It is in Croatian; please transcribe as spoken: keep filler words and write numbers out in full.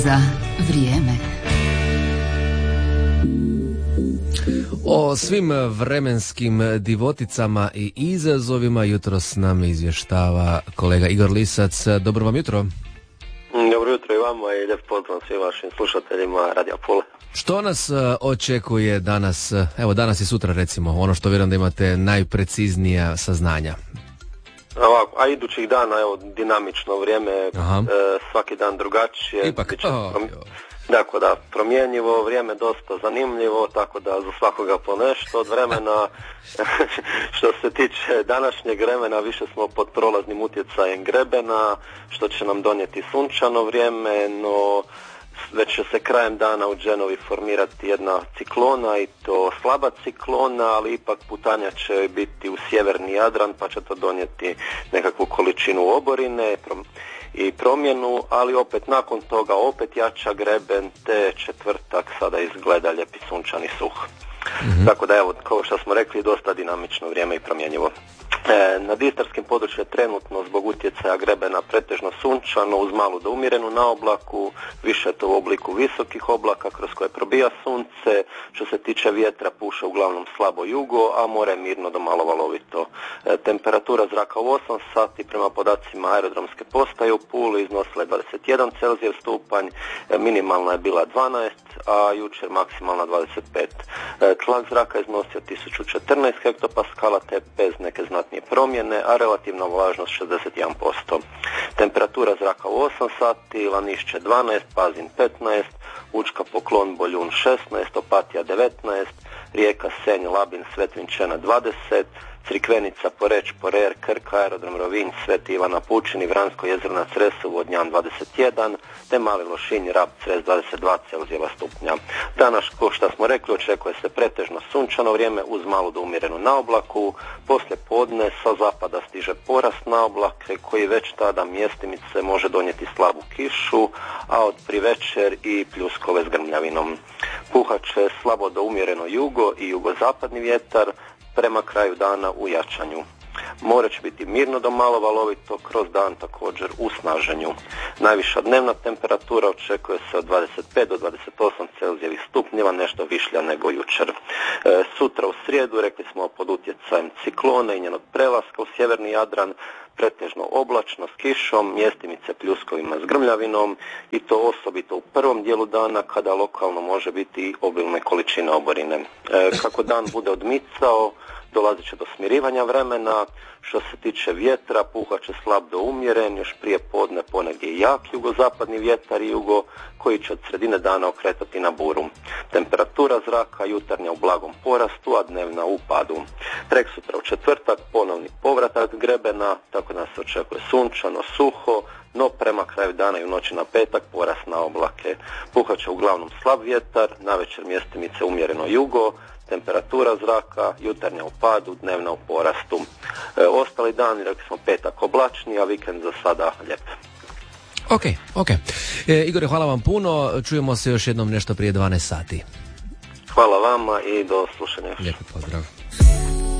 za vrijeme. O svim vremenskim divoticama i izazovima jutros nam izvještava kolega Igor Lisac. Dobro vam jutro. Dobro jutro i vama i lijep pozdrav svim vašim slušateljima Radija Pule. Što nas očekuje danas, evo danas i sutra recimo, ono što vjerujem da imate najpreciznija saznanja? Ovako, a idućih dana, evo, dinamično vrijeme, e, svaki dan drugačije. Ipak, Biće, oh, prom... Dakle, da, promjenjivo, vrijeme dosta zanimljivo, tako da za svakoga po nešto od vremena. Što se tiče današnjeg vremena, više smo pod prolaznim utjecajem grebena, što će nam donijeti sunčano vrijeme, no već će se krajem dana u Genovi formirati jedna ciklona i to slaba ciklona, ali ipak putanja će biti u sjeverni Jadran, pa će to donijeti nekakvu količinu oborine i promjenu, ali opet nakon toga opet jača greben, te četvrtak sada izgleda lijepi sunčani suh. Mm-hmm. Tako da evo, kao što smo rekli, dosta dinamično vrijeme i promjenjivo. E, nad istarskim područjem trenutno zbog utjecaja grebena pretežno sunčano uz malu do umjerenu na oblaku, više to u obliku visokih oblaka kroz koje probija sunce. Što se tiče vjetra puše uglavnom slabo jugo, a more je mirno do malo valovito. E, temperatura zraka u osam sati prema podacima aerodromske postaje u Puli iznosila je dvadeset jedan Celzijev stupanj, e, minimalna je bila dvanaest, a jučer maksimalna dvadeset pet. E, tlak zraka iznosio tisuću četrnaest hektopaskala te bez neke znatnije promjene, a relativna vlažnost šezdeset jedan posto. Temperatura zraka u osam sati, Lanišće dvanaest, Pazin petnaest, Učka Poklon Boljun šesnaest, Opatija devetnaest, Rijeka Senj, Labin, Svetvinčena dvadeset, Crikvenica, Poreć, Porer, Krka, Aerodrom Rovinj, Sveti Ivana Pučini, Vransko jezero na Cresu, Vodnjan dvadeset jedan, te Mali Lošinj, Rab, Cres dvadeset dva Celzijeva stupnja. Danas, kao što smo rekli, očekuje se pretežno sunčano vrijeme uz malu do umjerenu na oblaku. Poslije podne sa zapada stiže porast na oblake koji već tada mjestimice može donijeti slabu kišu, a od privečer i pljuskove s grmljavinom. Puhat će slabo do umjereno jugo i jugozapadni vjetar, prema kraju dana u jačanju. More će biti mirno do malo valovito, kroz dan također u snaženju. Najviša dnevna temperatura očekuje se od dvadeset pet do dvadeset osam Celzijevih stupnjeva, nešto višlja nego jučer. E, sutra u srijedu, rekli smo, pod utjecajem ciklona i njenog prelaska u sjeverni Jadran, pretežno oblačno s kišom, mjestimice pljuskovima s grmljavinom i to osobito u prvom dijelu dana kada lokalno može biti obilne količine oborine. E, kako dan bude odmicao, dolazit će do smirivanja vremena. Što se tiče vjetra, puhat će slab do umjeren, još prije podne ponegdje jak jugozapadni vjetar i jugo koji će od sredine dana okretati na buru. Temperatura zraka jutarnja u blagom porastu, a dnevna u padu. Preksutra u četvrtak ponovni povratak grebena, tako da se očekuje sunčano, suho, no prema kraju dana i u noći na petak porast na oblake. Puhat će uglavnom slab vjetar, navečer mjestimice umjereno jugo, temperatura zraka jutarnja u padu, dnevna u porastu. E, ostali dani, rekli smo, petak oblačni, a vikend za sada lijep. Ok, ok. E, Igore, hvala vam puno. Čujemo se još jednom nešto prije dvanaest sati. Hvala vama i do slušanja. Lijepi pozdrav.